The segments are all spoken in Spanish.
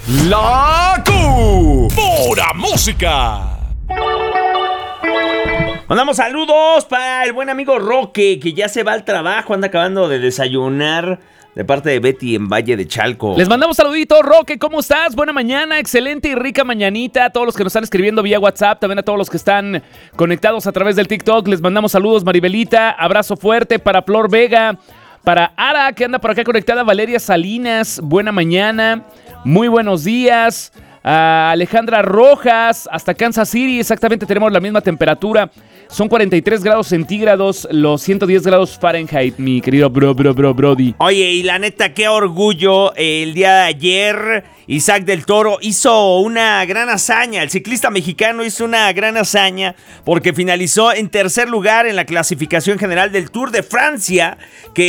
La Q. Pura música. Mandamos saludos para el buen amigo Roque, que ya se va al trabajo, anda acabando de desayunar, de parte de Betty en Valle de Chalco. Les mandamos saluditos, Roque, ¿cómo estás? Buena mañana, excelente y rica mañanita. A todos los que nos están escribiendo vía WhatsApp, también a todos los que están conectados a través del TikTok, les mandamos saludos, Maribelita, abrazo fuerte para Flor Vega, para Ara, que anda por acá conectada, Valeria Salinas, buena mañana, muy buenos días. A Alejandra Rojas, hasta Kansas City, exactamente tenemos la misma temperatura. Son 43 grados centígrados, los 110 grados Fahrenheit, mi querido Brody. Oye, y la neta, qué orgullo, el día de ayer Isaac del Toro hizo una gran hazaña. El ciclista mexicano hizo una gran hazaña porque finalizó en tercer lugar en la clasificación general del Tour de Francia,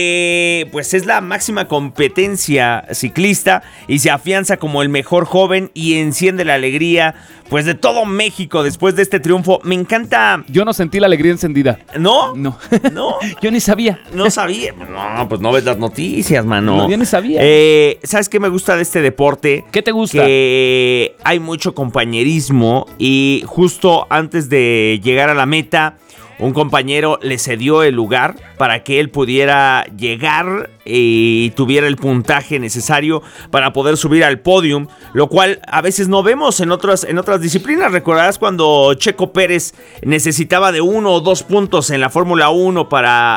que pues es la máxima competencia ciclista y se afianza como el mejor joven y enciende la alegría pues de todo México después de este triunfo. Me encanta. Yo no sentí la alegría encendida. ¿No? No. ¿No? Yo ni sabía. No sabía. No, pues no ves las noticias, mano. No, yo ni sabía. ¿Sabes qué me gusta de este deporte? ¿Qué te gusta? Que hay mucho compañerismo y justo antes de llegar a la meta, un compañero le cedió el lugar para que él pudiera llegar y tuviera el puntaje necesario para poder subir al podium, lo cual a veces no vemos en otras disciplinas. ¿Recordarás cuando Checo Pérez necesitaba de 1 o 2 puntos en la Fórmula 1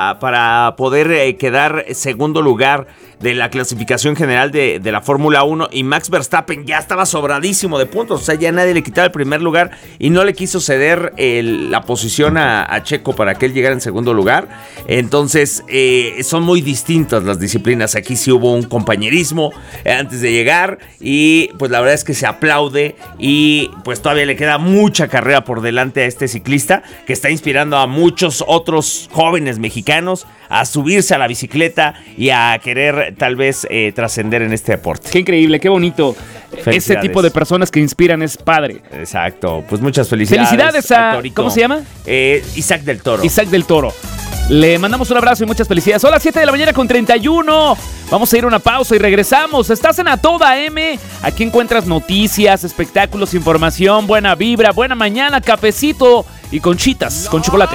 para poder quedar segundo lugar de la clasificación general de la Fórmula 1 y Max Verstappen ya estaba sobradísimo de puntos? O sea, ya nadie le quitaba el primer lugar y no le quiso ceder la posición a Checo para que él llegara en segundo lugar. Entonces son muy distintas las disciplinas. Aquí sí hubo un compañerismo antes de llegar y pues la verdad es que se aplaude y pues todavía le queda mucha carrera por delante a este ciclista que está inspirando a muchos otros jóvenes mexicanos a subirse a la bicicleta y a querer tal vez trascender en este deporte. Qué increíble, qué bonito. Ese tipo de personas que inspiran es padre. Exacto, pues muchas felicidades. Felicidades a ¿cómo se llama? Isaac del Toro. Isaac del Toro. Le mandamos un abrazo y muchas felicidades. Son las 7 de la mañana con 31. Vamos a ir a una pausa y regresamos. Estás en A Toda M. Aquí encuentras noticias, espectáculos, información, buena vibra, buena mañana, cafecito y conchitas con chocolate.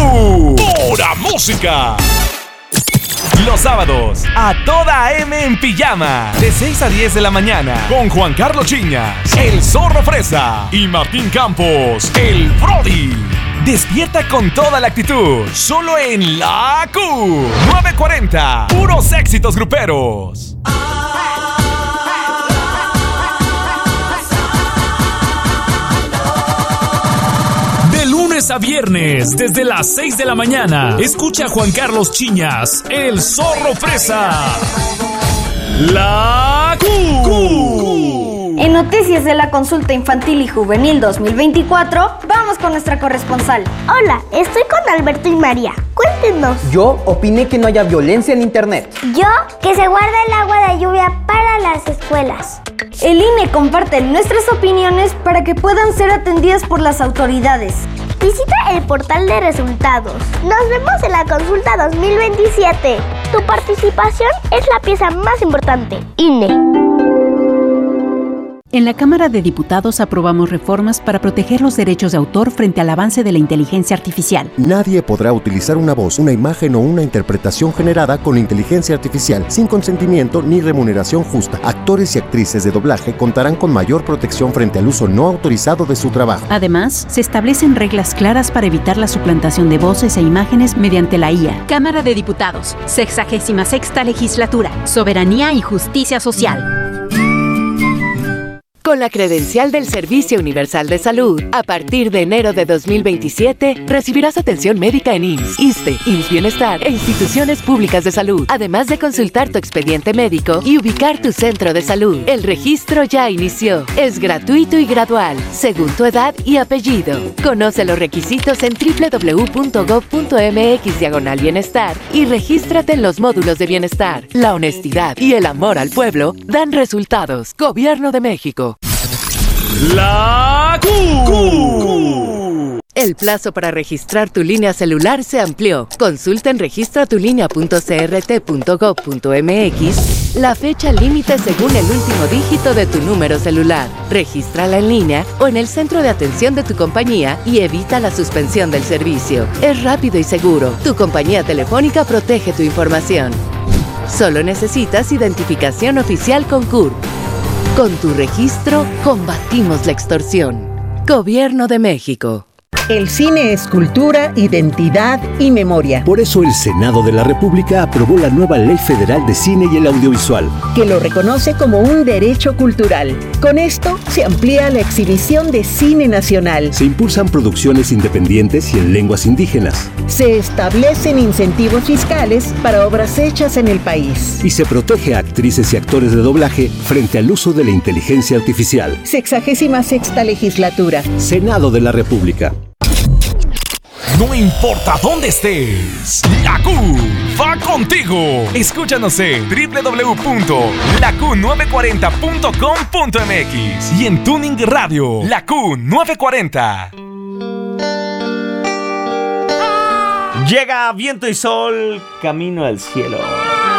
¡Pura música! Los sábados, A Toda M en pijama, de 6 a 10 de la mañana, con Juan Carlos Chiñas, el Zorro Fresa y Martín Campos, el Brody. Despierta con toda la actitud, solo en La Q. 940, puros éxitos gruperos. De lunes a viernes, desde las 6 de la mañana, escucha a Juan Carlos Chiñas, el Zorro Fresa. La Q. En Noticias de la Consulta Infantil y Juvenil 2024, vamos con nuestra corresponsal. Hola, estoy con Alberto y María. Cuéntenos. Yo opiné que no haya violencia en internet. Yo, que se guarde el agua de lluvia para las escuelas. El INE comparte nuestras opiniones para que puedan ser atendidas por las autoridades. Visita el portal de resultados. Nos vemos en la consulta 2027. Tu participación es la pieza más importante. INE. En la Cámara de Diputados aprobamos reformas para proteger los derechos de autor frente al avance de la inteligencia artificial. Nadie podrá utilizar una voz, una imagen o una interpretación generada con inteligencia artificial sin consentimiento ni remuneración justa. Actores y actrices de doblaje contarán con mayor protección frente al uso no autorizado de su trabajo. Además, se establecen reglas claras para evitar la suplantación de voces e imágenes mediante la IA. Cámara de Diputados, 66ª Legislatura, Soberanía y Justicia Social. Con la credencial del Servicio Universal de Salud, a partir de enero de 2027, recibirás atención médica en IMSS, ISSSTE, IMSS Bienestar e instituciones públicas de salud, además de consultar tu expediente médico y ubicar tu centro de salud. El registro ya inició. Es gratuito y gradual, según tu edad y apellido. Conoce los requisitos en www.gov.mx/bienestar y regístrate en los módulos de bienestar. La honestidad y el amor al pueblo dan resultados. Gobierno de México. La Q. El plazo para registrar tu línea celular se amplió. Consulta en registratulinea.crt.gov.mx la fecha límite según el último dígito de tu número celular. Regístrala en línea o en el centro de atención de tu compañía y evita la suspensión del servicio. Es rápido y seguro. Tu compañía telefónica protege tu información. Solo necesitas identificación oficial con CURP. Con tu registro, combatimos la extorsión. Gobierno de México. El cine es cultura, identidad y memoria. Por eso el Senado de la República aprobó la nueva Ley Federal de Cine y el Audiovisual, que lo reconoce como un derecho cultural. Con esto se amplía la exhibición de cine nacional. Se impulsan producciones independientes y en lenguas indígenas. Se establecen incentivos fiscales para obras hechas en el país. Y se protege a actrices y actores de doblaje frente al uso de la inteligencia artificial. 66ª legislatura. Senado de la República. No importa dónde estés, la Q va contigo. Escúchanos en www.laQ940.com.mx y en Tuning Radio, la Q940. Llega Viento y Sol, Camino al Cielo.